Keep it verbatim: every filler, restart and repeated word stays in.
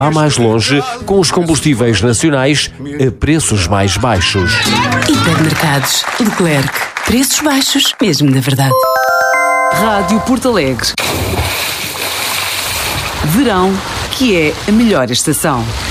Vá mais longe com os combustíveis nacionais a preços mais baixos. Hipermercados Leclerc. Preços baixos, mesmo na verdade. Rádio Porto Alegre. Verão, que é a melhor estação.